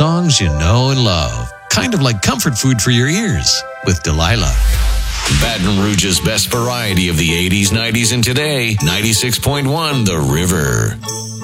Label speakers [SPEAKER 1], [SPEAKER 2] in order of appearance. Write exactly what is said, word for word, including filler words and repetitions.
[SPEAKER 1] songs you know and love. Kind of like comfort food for your ears with Delilah. Baton Rouge's best variety of the eighties, nineties, and today. ninety-six point one The River.